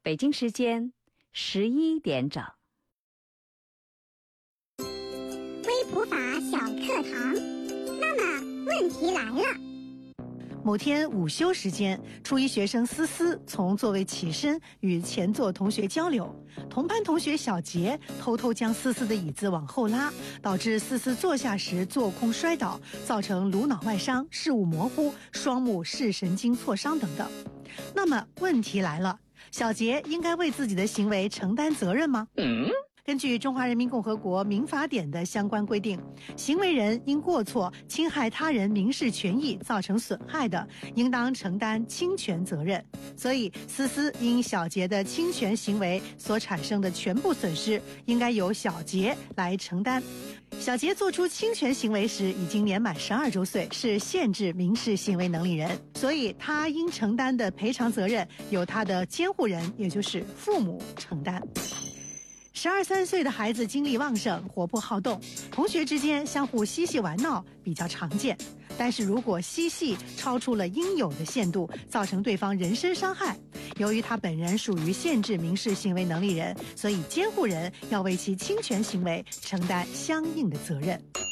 北京时间11点整。 微普法小课堂。那么问题来了。 某天午休时间，初一学生思思从座位起身，与前座同学交流。同班同学小杰偷偷将思思的椅子往后拉，导致思思坐下时坐空摔倒，造成颅脑外伤、视物模糊、双目视神经挫伤等等。那么问题来了，小杰应该为自己的行为承担责任吗？根据《中华人民共和国民法典》的相关规定，行为人因过错侵害他人民事权益造成损害的，应当承担侵权责任。所以，思思因小杰的侵权行为所产生的全部损失，应该由小杰来承担。小杰做出侵权行为时已经年满12周岁，是限制民事行为能力人，所以他应承担的赔偿责任由他的监护人，也就是父母承担。12、13岁的孩子精力旺盛，活泼好动，同学之间相互嬉戏玩闹比较常见。但是如果嬉戏超出了应有的限度，造成对方人身伤害，由于他本人属于限制民事行为能力人，所以监护人要为其侵权行为承担相应的责任。